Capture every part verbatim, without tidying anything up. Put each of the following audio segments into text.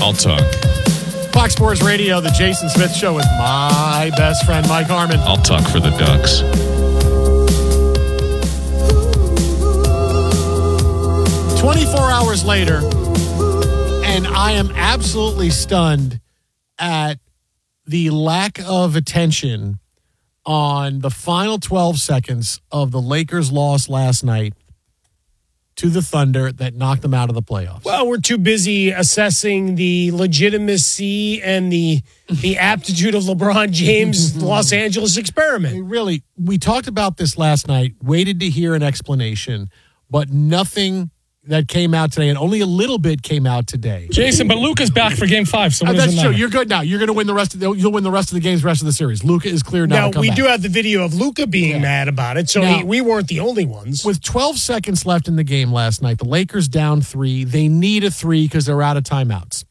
I'll talk. Fox Sports Radio, the Jason Smith Show with my best friend, Mike Harmon. I'll talk for the Ducks. twenty-four hours later, and I am absolutely stunned at the lack of attention on the final twelve seconds of the Lakers' loss last night to the Thunder that knocked them out of the playoffs. Well, we're too busy assessing the legitimacy and the the aptitude of LeBron James' Los Angeles experiment. I mean, really, we talked about this last night, waited to hear an explanation, but nothing that came out today, and only a little bit came out today. Jason, but Luka's back for Game Five, so what Oh, does that's it true. matter? You're good now. You're going to win the rest of the. You'll win the rest of the games, rest of the series. Luka is clear now. Now, to come we back. do have the video of Luka being Yeah. mad about it, so Now- he, we weren't the only ones. With twelve seconds left in the game last night, the Lakers down three. They need a three because they're out of timeouts.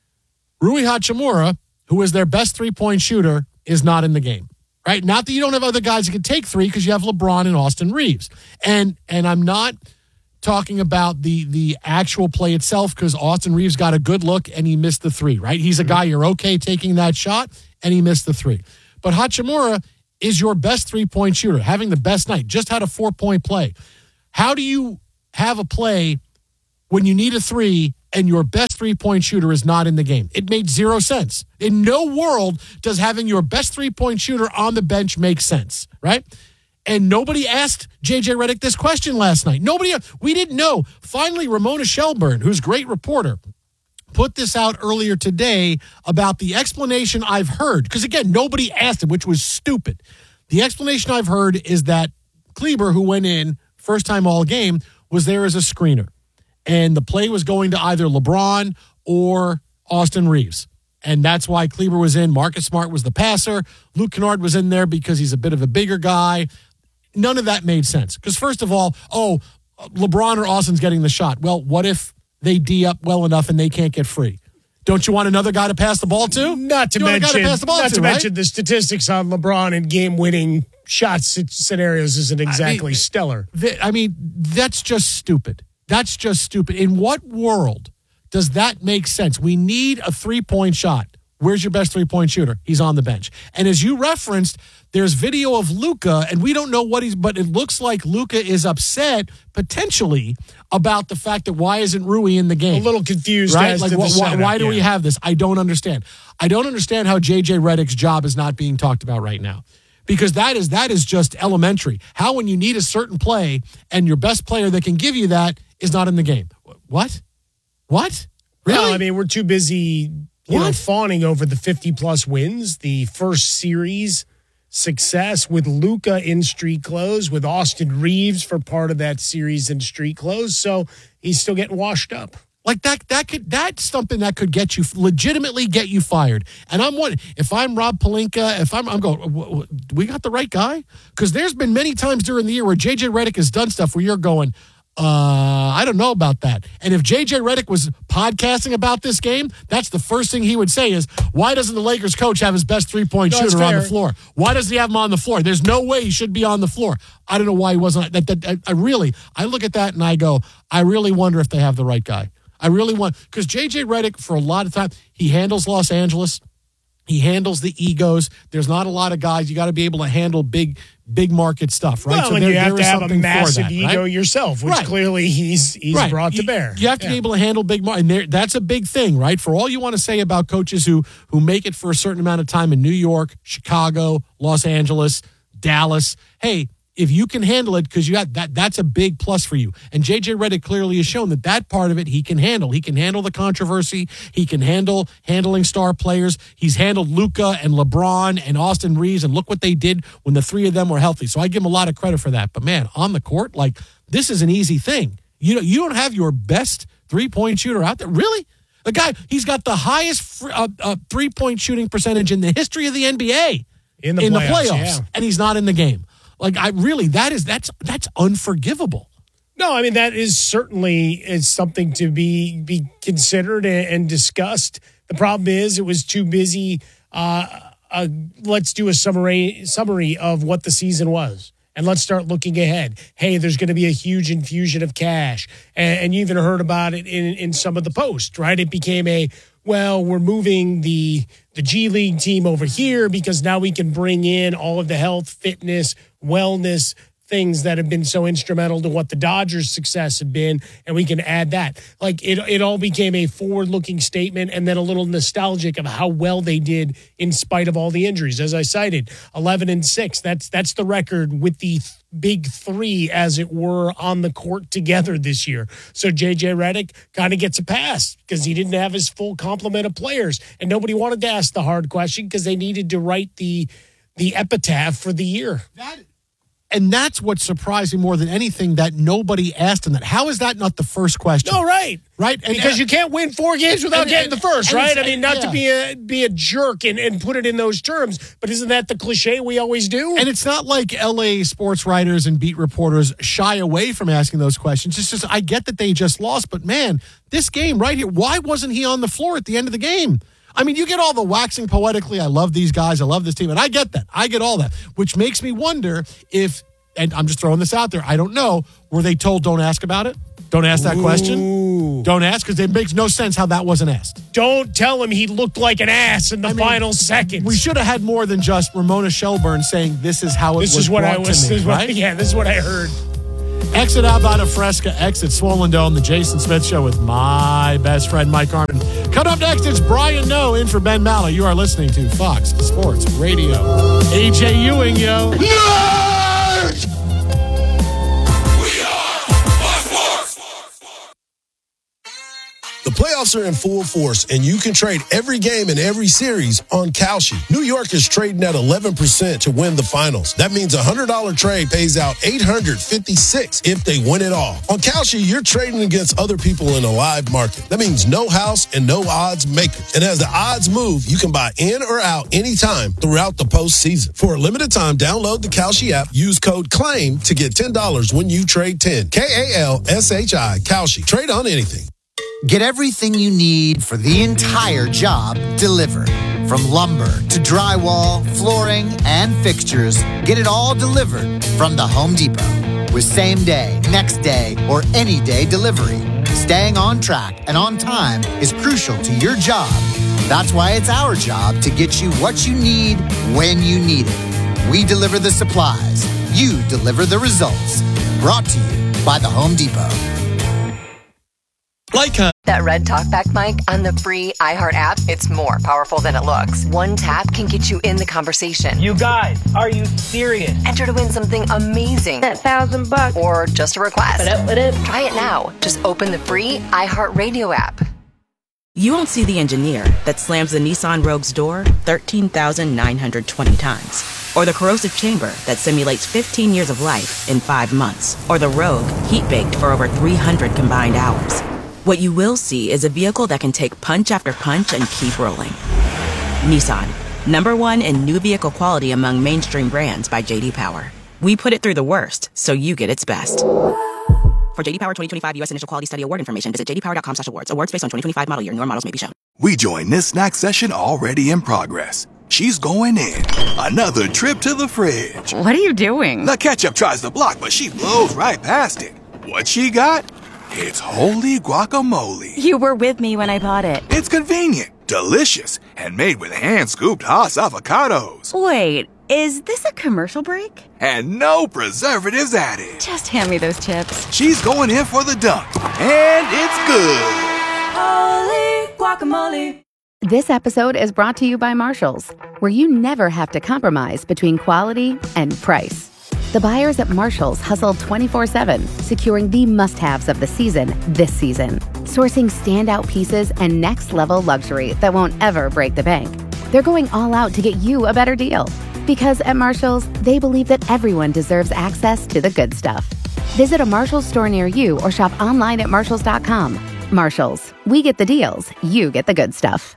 Rui Hachimura, who is their best three-point shooter, is not in the game. Right? Not that you don't have other guys that can take three because you have LeBron and Austin Reeves. And and I'm not talking about the the actual play itself because Austin Reeves got a good look and he missed the three, right? He's a guy you're okay taking that shot and he missed the three. But Hachimura is your best three-point shooter, having the best night, just had a four-point play. How do you have a play when you need a three and your best three-point shooter is not in the game? It made zero sense. In no world does having your best three-point shooter on the bench make sense, right? And nobody asked J J Redick this question last night. Nobody, we didn't know. Finally, Ramona Shelburne, who's a great reporter, put this out earlier today about the explanation I've heard. Because, again, nobody asked him, which was stupid. The explanation I've heard is that Kleber, who went in first time all game, was there as a screener. And the play was going to either LeBron or Austin Reeves. And that's why Kleber was in. Marcus Smart was the passer. Luke Kennard was in there because he's a bit of a bigger guy. None of that made sense. Because first of all, oh, LeBron or Austin's getting the shot. Well, what if they D up well enough and they can't get free? Don't you want another guy to pass the ball to? Not to you want a guy mention, to pass the ball not to, to right? mention the statistics on LeBron and game-winning shot s- scenarios isn't exactly I mean, stellar. th- I mean, that's just stupid. That's just stupid. In what world does that make sense? We need a three-point shot. Where's your best three-point shooter? He's on the bench. And as you referenced, there's video of Luka, and we don't know what he's, but it looks like Luka is upset potentially about the fact that why isn't Rui in the game? A little confused right? as Like, to wh- the why, setup, why do we yeah. have this? I don't understand. I don't understand how J J Redick's job is not being talked about right now. Because that is that is just elementary. How when you need a certain play and your best player that can give you that is not in the game. What? What? Really? Well, I mean, we're too busy, you know, What? fawning over the fifty-plus wins, the first series success with Luka in street clothes, with Austin Reeves for part of that series in street clothes. So he's still getting washed up. Like that, that could that's something that could get you legitimately get you fired. And I'm wondering if I'm Rob Pelinka, if I'm I'm going, w- w- we got the right guy? Because there's been many times during the year where J J Redick has done stuff where you're going, uh, I don't know about that. And if J J Redick was podcasting about this game, that's the first thing he would say is, why doesn't the Lakers coach have his best three point No, that's shooter on the fair. floor? Why doesn't he have him on the floor? There's no way he should be on the floor. I don't know why he wasn't. That, that, I really, I look at that and I go, I really wonder if they have the right guy. I really want, because J J Redick, for a lot of time, he handles Los Angeles. He handles the egos. There's not a lot of guys. You got to be able to handle big, big market stuff, right? Well, so and there, you have there to is have a something for massive that, ego right? yourself, which Right. clearly he's he's Right. brought to You- bear. You have to Yeah. be able to handle big market, and there, that's a big thing, right? For all you want to say about coaches who who make it for a certain amount of time in New York, Chicago, Los Angeles, Dallas. Hey, if you can handle it, because you got that, that's a big plus for you. And J J Redick clearly has shown that that part of it he can handle. He can handle the controversy. He can handle handling star players. He's handled Luka and LeBron and Austin Reeves, and look what they did when the three of them were healthy. So I give him a lot of credit for that. But man, on the court, like this is an easy thing. You know, you don't have your best three-point shooter out there, really. The guy, he's got the highest fr- uh, uh, three-point shooting percentage in the history of the N B A In the in playoffs, the playoffs, yeah. and he's not in the game. Like I really, that is that's that's unforgivable. No, I mean that is certainly is something to be be considered and, and discussed. The problem is it was too busy. Uh, uh, let's do a summary summary of what the season was, And let's start looking ahead. Hey, there's going to be a huge infusion of cash. And, and you even heard about it in, in some of the posts, right? It became a, well, we're moving the the G League team over here because now we can bring in all of the health, fitness, wellness things that have been so instrumental to what the Dodgers' success have been, and we can add that. Like, it it all became a forward-looking statement and then a little nostalgic of how well they did in spite of all the injuries. As I cited, eleven and six. That's that's the record with the th- big three, as it were, on the court together this year. So J J Redick kind of gets a pass because he didn't have his full complement of players, and nobody wanted to ask the hard question because they needed to write the the epitaph for the year. That And that's what surprised me more than anything, that nobody asked him that. How is that not the first question? No, right. Right? And, because uh, you can't win four games without and, getting and, the first, right? I mean, not yeah. to be a be a jerk and, and put it in those terms, but isn't that the cliche we always do? And it's not like L A sports writers and beat reporters shy away from asking those questions. It's just, I get that they just lost, but man, this game right here, why wasn't he on the floor at the end of the game? I mean, you get all the waxing poetically, I love these guys, I love this team, and I get that. I get all that, which makes me wonder if, and I'm just throwing this out there, I don't know, were they told don't ask about it? Don't ask that Ooh. question? Don't ask, because it makes no sense how that wasn't asked. Don't tell him he looked like an ass in the I mean, final seconds. We should have had more than just Ramona Shelburne saying this is how it this was is what brought I was, to me, this is what, right? Yeah, this is what I heard. Exit Alvada Fresca, exit Swollen Dome, the Jason Smith Show with my best friend, Mike Arden. Coming up next, it's Brian Noe in for Ben Malla. You are listening to Fox Sports Radio. A J Ewing, yo. Nerd! The playoffs are in full force, and you can trade every game in every series on Kalshi. New York is trading at eleven percent to win the finals. That means a one hundred dollars trade pays out eight hundred fifty-six dollars if they win it all. On Kalshi, you're trading against other people in a live market. That means no house and no odds makers. And as the odds move, you can buy in or out anytime throughout the postseason. For a limited time, download the Kalshi app. Use code CLAIM to get ten dollars when you trade ten. K A L S H I, Kalshi. Trade on anything. Get everything you need for the entire job delivered. From lumber to drywall, flooring, and fixtures, get it all delivered from the Home Depot. With same day, next day, or any day delivery, staying on track and on time is crucial to your job. That's why it's our job to get you what you need when you need it. We deliver the supplies. You deliver the results. Brought to you by the Home Depot. Like her. That red talkback mic on the free iHeart app, it's more powerful than it looks. One tap can get you in the conversation. You guys, are you serious? Enter to win something amazing. That thousand bucks. Or just a request. What up, what up? Try it now. Just open the free iHeart Radio app. You won't see the engineer that slams the Nissan Rogue's door thirteen thousand nine hundred twenty times. Or the corrosive chamber that simulates fifteen years of life in five months. Or the Rogue heat-baked for over three hundred combined hours. What you will see is a vehicle that can take punch after punch and keep rolling. Nissan, number one in new vehicle quality among mainstream brands by J D Power. We put it through the worst, so you get its best. For J D Power twenty twenty-five U S Initial Quality Study Award information, visit j d power dot com slash awards. Awards based on twenty twenty-five model year. Newer models may be shown. We join this snack session already in progress. She's going in. Another trip to the fridge. What are you doing? The ketchup tries to block, but she blows right past it. What she got? It's holy guacamole. You were with me when I bought it. It's convenient, delicious, and made with hand-scooped Haas avocados. Wait, is this a commercial break? And no preservatives added. Just hand me those chips. She's going in for the dunk, and it's good. Holy guacamole. This episode is brought to you by Marshalls, where you never have to compromise between quality and price. The buyers at Marshalls hustle twenty-four seven, securing the must-haves of the season this season. Sourcing standout pieces and next-level luxury that won't ever break the bank. They're going all out to get you a better deal. Because at Marshalls, they believe that everyone deserves access to the good stuff. Visit a Marshalls store near you or shop online at marshalls dot com. Marshalls, we get the deals, you get the good stuff.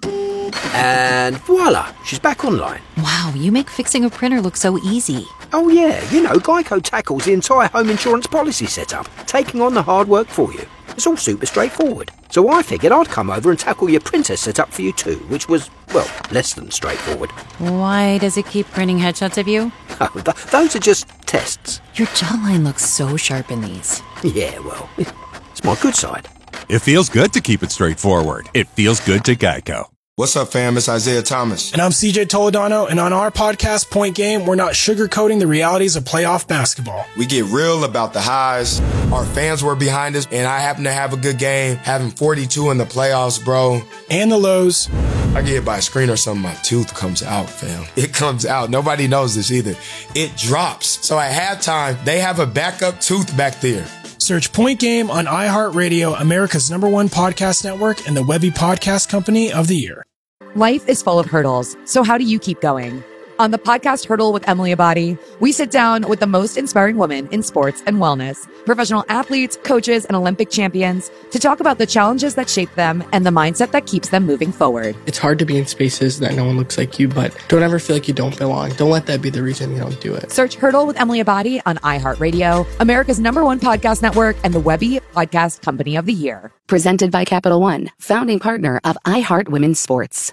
And voila, she's back online. Wow, you make fixing a printer look so easy. Oh yeah, you know, Geico tackles the entire home insurance policy setup, taking on the hard work for you. It's all super straightforward. So I figured I'd come over and tackle your printer setup for you too, which was, Well, less than straightforward. Why does it keep printing headshots of you? Oh, th- those are just tests. Your jawline looks so sharp in these. Yeah, well, it's my good side. It feels good to keep it straightforward. It feels good to Geico. What's up, fam? It's Isaiah Thomas. And I'm C J Toledano, and on our podcast, Point Game, we're not sugarcoating the realities of playoff basketball. We get real about the highs. Our fans were behind us, and I happen to have a good game, having forty-two in the playoffs, bro. And the lows. I get hit by a screen or something, my tooth comes out, fam. It comes out. Nobody knows this either. It drops. So at halftime, they have a backup tooth back there. Search Point Game on iHeartRadio, America's number one podcast network, and the Webby Podcast Company of the Year. Life is full of hurdles, so how do you keep going? On the podcast Hurdle with Emily Abadi, we sit down with the most inspiring women in sports and wellness, professional athletes, coaches, and Olympic champions to talk about the challenges that shape them and the mindset that keeps them moving forward. It's hard to be in spaces that no one looks like you, but don't ever feel like you don't belong. Don't let that be the reason you don't do it. Search Hurdle with Emily Abadi on iHeartRadio, America's number one podcast network, and the Webby Podcast Company of the Year. Presented by Capital One, founding partner of iHeart Women's Sports.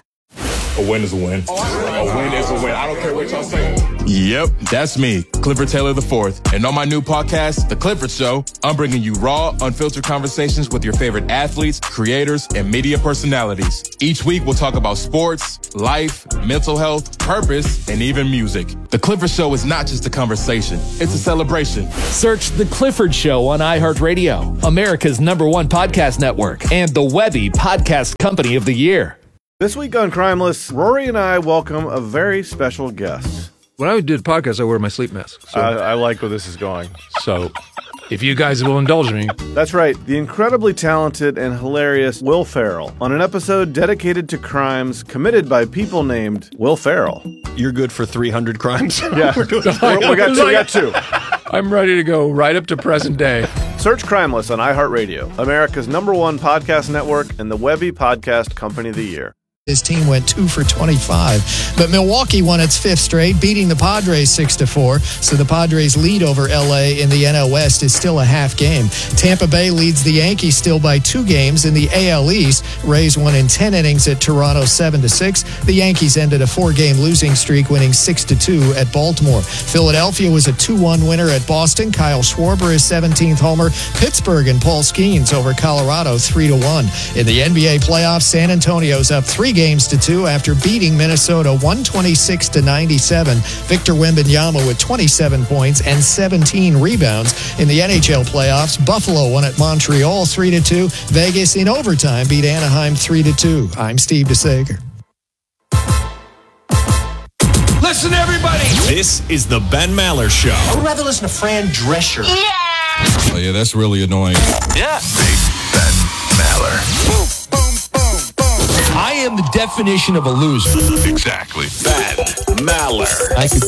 A win is a win. A win is a win. I don't care what y'all say. Yep, that's me, Clifford Taylor the fourth. And on my new podcast, The Clifford Show, I'm bringing you raw, unfiltered conversations with your favorite athletes, creators, and media personalities. Each week, we'll talk about sports, life, mental health, purpose, and even music. The Clifford Show is not just a conversation, it's a celebration. Search The Clifford Show on iHeartRadio, America's number one podcast network, and the Webby Podcast Company of the Year. This week on Crimeless, Rory and I welcome a very special guest. When I do the podcast, I wear my sleep mask. So. I, I like where this is going. So, if you guys will indulge me. That's right, the incredibly talented and hilarious Will Ferrell on an episode dedicated to crimes committed by people named Will Ferrell. You're good for three hundred crimes? Yeah, we got two, we got two. I'm ready to go right up to present day. Search Crimeless on iHeartRadio, America's number one podcast network, and the Webby Podcast Company of the Year. His team went two for twenty-five, but Milwaukee won its fifth straight, beating the Padres six to four. So the Padres' lead over L A in the N L West is still a half game. Tampa Bay leads the Yankees still by two games in the A L East. Rays won in ten innings at Toronto seven to six. The Yankees ended a four-game losing streak, winning six to two at Baltimore. Philadelphia was a two one winner at Boston. Kyle Schwarber his seventeenth homer. Pittsburgh and Paul Skeens over Colorado three to one. In the N B A playoffs, San Antonio's up three games to two after beating Minnesota one twenty-six to ninety-seven. Victor Wembanyama with twenty-seven points and seventeen rebounds. In the N H L playoffs, Buffalo won at Montreal three to two. Vegas in overtime beat Anaheim three to two. I'm Steve DeSager. Listen, everybody. This is the Ben Maller Show. I would rather listen to Fran Drescher. Yeah. Oh, yeah, that's really annoying. Yeah. Big Ben Maller. Boom, boom, boom, boom. I am the definition of a loser. Exactly. Ben Maller. I could